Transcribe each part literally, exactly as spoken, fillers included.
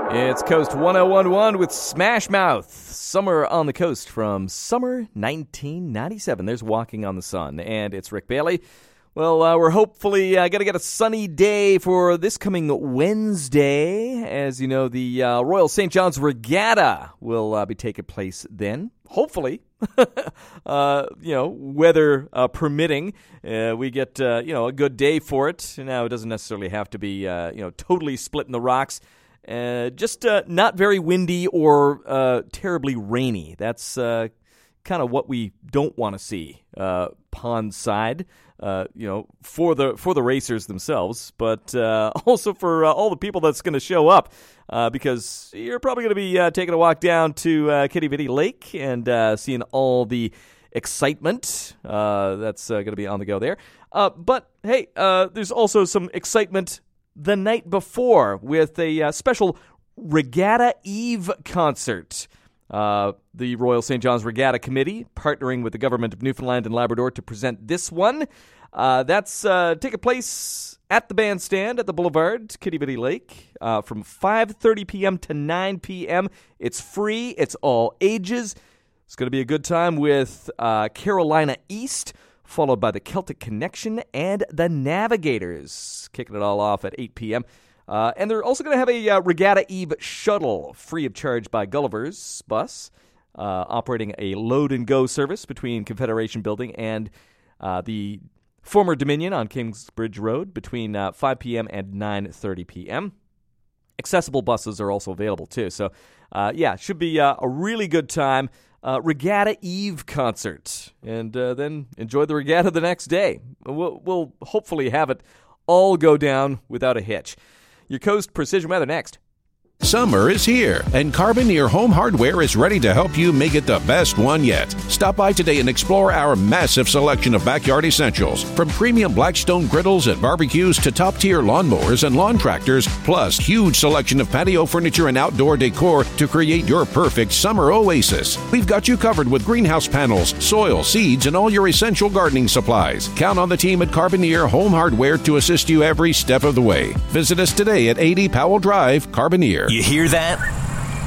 It's Coast one oh one point one with Smash Mouth. Summer on the Coast from summer nineteen ninety-seven. There's Walking on the Sun, and it's Rick Bailey. Well, uh, we're hopefully uh, going to get a sunny day for this coming Wednesday. As you know, the uh, Royal Saint John's Regatta will uh, be taking place then. Hopefully, uh, you know, weather uh, permitting, uh, we get, uh, you know, a good day for it. Now, it doesn't necessarily have to be, uh, you know, totally splitting the rocks. Uh, just uh, not very windy or uh, terribly rainy. That's uh, kind of what we don't want to see uh, pond side, uh, you know, for the for the racers themselves, but uh, also for uh, all the people that's going to show up, uh, because you're probably going to be uh, taking a walk down to uh, Quidi Vidi Lake and uh, seeing all the excitement uh, that's uh, going to be on the go there. Uh, but hey, uh, there's also some excitement the night before with a uh, special Regatta Eve concert. Uh, the Royal Saint John's Regatta Committee partnering with the government of Newfoundland and Labrador to present this one. Uh, that's uh, taking place at the bandstand at the Boulevard, Quidi Vidi Lake, uh, from five thirty p.m. to nine p.m. It's free. It's all ages. It's going to be a good time with uh, Carolina East, followed by the Celtic Connection and the Navigators, kicking it all off at eight p.m. Uh, and they're also going to have a uh, Regatta Eve shuttle, free of charge by Gulliver's Bus, uh, operating a load-and-go service between Confederation Building and uh, the former Dominion on Kingsbridge Road between uh, five p.m. and nine thirty p.m. Accessible buses are also available, too. So, uh, yeah, should be uh, a really good time. Uh, Regatta Eve concert, and uh, then enjoy the regatta the next day. We'll, we'll hopefully have it all go down without a hitch. Your Coast Precision Weather next. Summer is here, and Carboneer Home Hardware is ready to help you make it the best one yet. Stop by today and explore our massive selection of backyard essentials, from premium Blackstone griddles and barbecues to top-tier lawnmowers and lawn tractors, plus huge selection of patio furniture and outdoor decor to create your perfect summer oasis. We've got you covered with greenhouse panels, soil, seeds, and all your essential gardening supplies. Count on the team at Carboneer Home Hardware to assist you every step of the way. Visit us today at eighty Powell Drive, Carboneer. You hear that?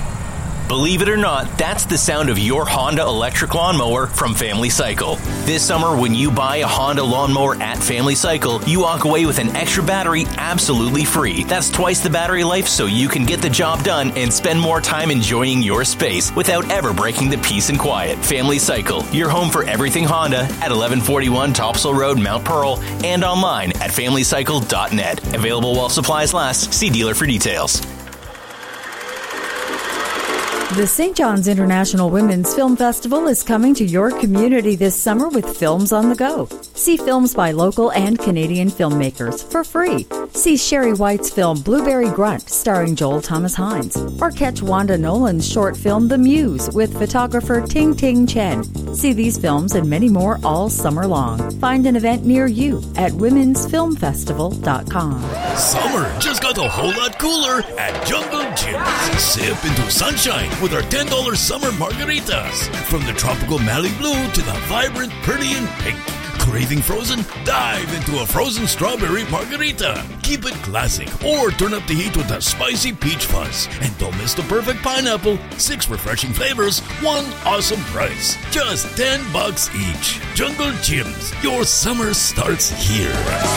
Believe it or not, that's the sound of your Honda electric lawnmower from Family Cycle. This summer, when you buy a Honda lawnmower at Family Cycle, you walk away with an extra battery absolutely free. That's twice the battery life, so you can get the job done and spend more time enjoying your space without ever breaking the peace and quiet. Family Cycle, your home for everything Honda at eleven forty-one Topsail Road, Mount Pearl, and online at family cycle dot net. Available while supplies last. See dealer for details. The Saint John's International Women's Film Festival is coming to your community this summer with Films on the Go. See films by local and Canadian filmmakers for free. See Sherry White's film Blueberry Grunt starring Joel Thomas Hines. Or catch Wanda Nolan's short film The Muse with photographer Ting Ting Chen. See these films and many more all summer long. Find an event near you at womens film festival dot com. Summer just got a whole lot cooler at Jungle Gyms. Sip into sunshine with our ten dollars summer margaritas. From the tropical Malibu blue to the vibrant Perdian pink. Craving frozen? Dive into a frozen strawberry margarita. Keep it classic or turn up the heat with a spicy peach fuzz. And don't miss the perfect pineapple. Six refreshing flavors, one awesome price. Just ten bucks each. Jungle Gyms. Your summer starts here.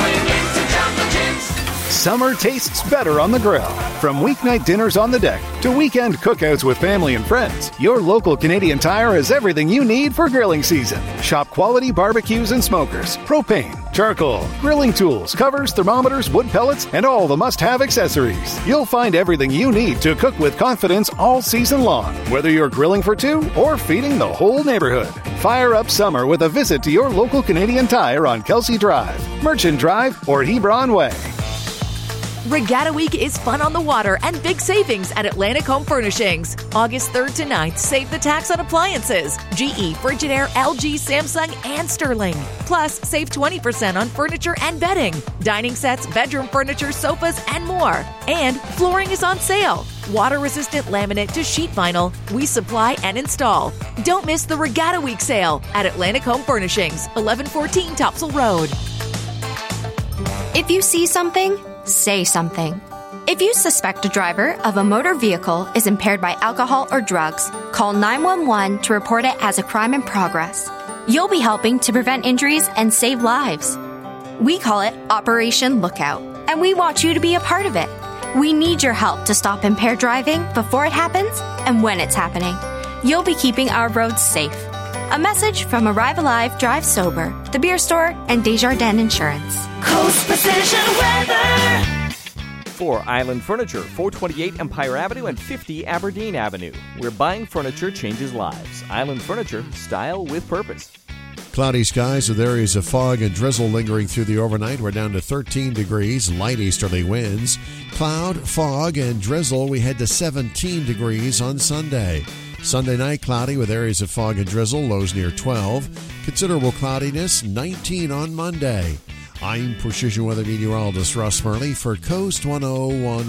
Summer tastes better on the grill. From weeknight dinners on the deck to weekend cookouts with family and friends, your local Canadian Tire has everything you need for grilling season. Shop quality barbecues and smokers, propane, charcoal, grilling tools, covers, thermometers, wood pellets, and all the must-have accessories. You'll find everything you need to cook with confidence all season long, whether you're grilling for two or feeding the whole neighborhood. Fire up summer with a visit to your local Canadian Tire on Kelsey Drive, Merchant Drive, or Hebron Way. Regatta Week is fun on the water and big savings at Atlantic Home Furnishings. August third to ninth, save the tax on appliances. G E, Frigidaire, L G, Samsung, and Sterling. Plus, save twenty percent on furniture and bedding, dining sets, bedroom furniture, sofas, and more. And flooring is on sale. Water-resistant laminate to sheet vinyl, we supply and install. Don't miss the Regatta Week sale at Atlantic Home Furnishings, eleven fourteen Topsail Road. If you see something, say something. If you suspect a driver of a motor vehicle is impaired by alcohol or drugs, call nine one one to report it as a crime in progress. You'll be helping to prevent injuries and save lives. We call it Operation Lookout, and we want you to be a part of it. We need your help to stop impaired driving before it happens and when it's happening. You'll be keeping our roads safe. A message from Arrive Alive, Drive Sober, The Beer Store, and Desjardins Insurance. Coast Precision Weather. For Island Furniture, four twenty-eight Empire Avenue and fifty Aberdeen Avenue, where buying furniture changes lives. Island Furniture, style with purpose. Cloudy skies with areas of fog and drizzle lingering through the overnight. We're down to thirteen degrees, light easterly winds. Cloud, fog, and drizzle. We head to seventeen degrees on Sunday. Sunday night, cloudy with areas of fog and drizzle, lows near twelve. Considerable cloudiness, nineteen on Monday. I'm Precision Weather Meteorologist Russ Murley for Coast one oh one.